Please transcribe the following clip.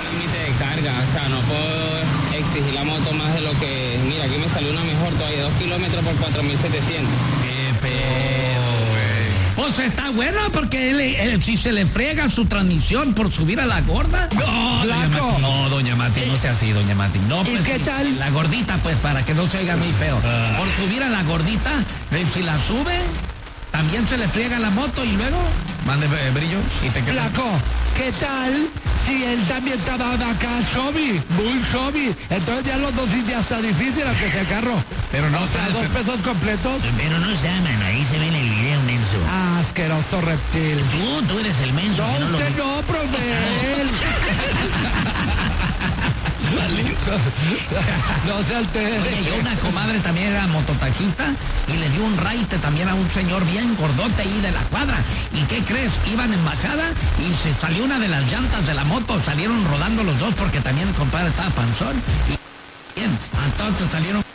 límite de carga, o sea, no puedo exigir la moto más de lo que... Mira, aquí me salió una mejor todavía, 2 kilómetros por 4.700. ¡Qué pedo, güey! Pues está bueno porque él, si se le friega su transmisión por subir a la gorda. No, doña Mati, no sea así, doña Mati. No, pues, ¿y qué tal? La gordita, pues, para que no se oiga muy feo. Por subir a la gordita, si la sube, también se le friega la moto y luego... Mande, Brillo, y te queda... Flaco, ¿qué tal si él también estaba acá muy sobi? Entonces ya los dos ya está difícil, aunque sea carro. Pero no, O sea, 2 pesos completos. Pero no llaman, ahí se ve en el video, menso. Asqueroso reptil. Tú eres el menso. No, que no usted lo... no, profe. No se altere. Oye, yo una comadre también era mototaxista y le dio un raite también a un señor bien gordote ahí de la cuadra. ¿Y qué crees? Iban en bajada y se salió una de las llantas de la moto, salieron rodando los dos porque también el compadre estaba panzón. Y bien, entonces salieron